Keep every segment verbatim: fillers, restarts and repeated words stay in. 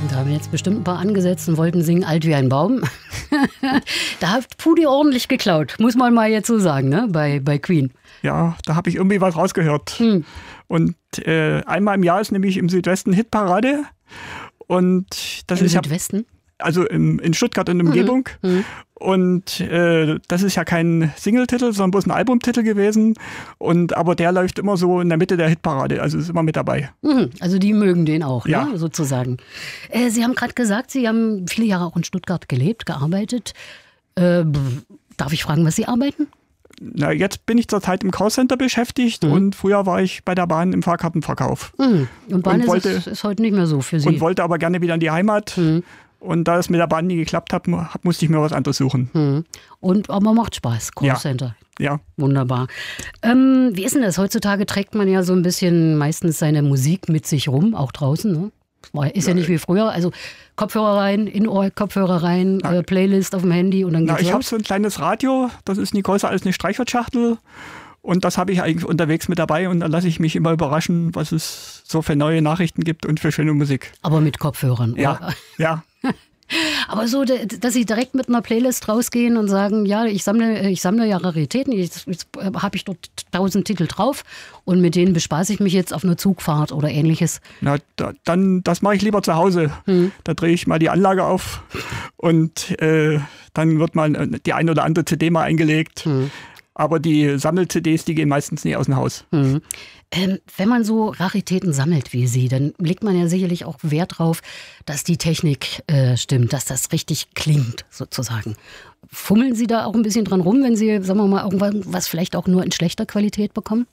Da haben jetzt bestimmt ein paar angesetzt und wollten singen Alt wie ein Baum. Da hat Pudi ordentlich geklaut, muss man mal jetzt so sagen, ne? bei, bei Queen. Ja, da habe ich irgendwie was rausgehört. Hm. Und äh, einmal im Jahr ist nämlich im Südwesten Hitparade. Und das Im ist Südwesten? Ja, also im, in Stuttgart und Umgebung. Mhm. Mhm. Und äh, das ist ja kein Singletitel, sondern bloß ein Albumtitel gewesen. Und aber der läuft immer so in der Mitte der Hitparade, also ist immer mit dabei. Mhm. Also die mögen den auch, ja. ne? Sozusagen. Äh, Sie haben gerade gesagt, Sie haben viele Jahre auch in Stuttgart gelebt, gearbeitet. Äh, darf ich fragen, was Sie arbeiten? Na, jetzt bin ich zurzeit im Callcenter beschäftigt mhm. und früher war ich bei der Bahn im Fahrkartenverkauf. Mhm. Und Bahn und ist, wollte, ist, ist heute nicht mehr so für Sie. Und wollte aber gerne wieder in die Heimat. Mhm. Und da es mit der Bahn nie geklappt hat, musste ich mir was anderes suchen. Mhm. Und aber macht Spaß, Callcenter. Ja. ja. Wunderbar. Ähm, wie ist denn das? Heutzutage trägt man ja so ein bisschen meistens seine Musik mit sich rum, auch draußen, ne? Ist ja nicht wie früher, also Kopfhörer rein, In-Ohr-Kopfhörer rein, äh, Playlist auf dem Handy und dann geht's Na, ich los. habe so ein kleines Radio, das ist nie größer als eine Streichholzschachtel und das habe ich eigentlich unterwegs mit dabei und dann lasse ich mich immer überraschen, was es so für neue Nachrichten gibt und für schöne Musik. Aber mit Kopfhörern, ja, oder? Ja. Aber so, dass Sie direkt mit einer Playlist rausgehen und sagen, ja, ich sammle, ich sammle ja Raritäten, jetzt, jetzt habe ich dort tausend Titel drauf und mit denen bespaße ich mich jetzt auf einer Zugfahrt oder ähnliches. Na, da, dann, das mache ich lieber zu Hause. Hm. Da drehe ich mal die Anlage auf und äh, dann wird mal die eine oder andere C D mal eingelegt. Hm. Aber die Sammel-C Ds, die gehen meistens nie aus dem Haus. Hm. Ähm, wenn man so Raritäten sammelt wie Sie, dann legt man ja sicherlich auch Wert drauf, dass die Technik äh, stimmt, dass das richtig klingt sozusagen. Fummeln Sie da auch ein bisschen dran rum, wenn Sie, sagen wir mal, irgendwas vielleicht auch nur in schlechter Qualität bekommen?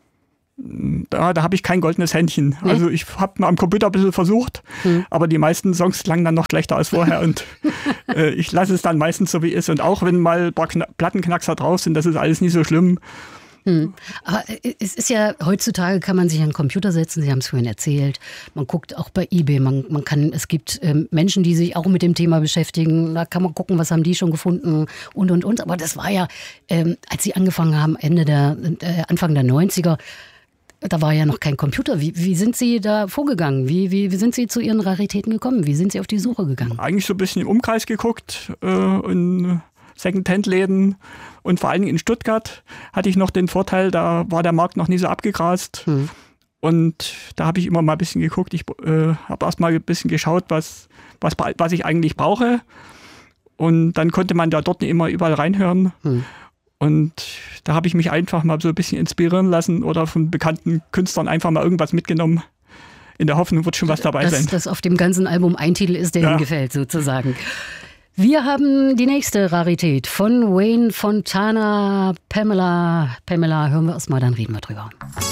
Da, da habe ich kein goldenes Händchen. Nee? Also ich habe mal am Computer ein bisschen versucht, hm. aber die meisten Songs klangen dann noch schlechter als vorher und äh, ich lasse es dann meistens so wie es ist. Und auch wenn mal ein paar Kna- Plattenknackser drauf sind, das ist alles nicht so schlimm. Hm. Aber es ist ja, heutzutage kann man sich an den Computer setzen, Sie haben es vorhin erzählt, man guckt auch bei eBay, man, man kann, es gibt ähm, Menschen, die sich auch mit dem Thema beschäftigen, da kann man gucken, was haben die schon gefunden und, und, und. Aber das war ja, ähm, als Sie angefangen haben, Ende der, äh, Anfang der neunziger, da war ja noch kein Computer. Wie, wie sind Sie da vorgegangen? Wie, wie, wie sind Sie zu Ihren Raritäten gekommen? Wie sind Sie auf die Suche gegangen? Eigentlich so ein bisschen im Umkreis geguckt, äh, in Second-Hand-Läden und vor allen Dingen in Stuttgart hatte ich noch den Vorteil, da war der Markt noch nie so abgegrast. Hm. Und da habe ich immer mal ein bisschen geguckt. Ich äh, habe erst mal ein bisschen geschaut, was, was, was ich eigentlich brauche. Und dann konnte man da dort immer überall reinhören. Hm. Und da habe ich mich einfach mal so ein bisschen inspirieren lassen oder von bekannten Künstlern einfach mal irgendwas mitgenommen. In der Hoffnung, wird schon was dabei dass, sein. Dass auf dem ganzen Album ein Titel ist, der ja. Ihnen gefällt, sozusagen. Wir haben die nächste Rarität von Wayne Fontana. Pamela, Pamela, hören wir erst mal, dann reden wir drüber.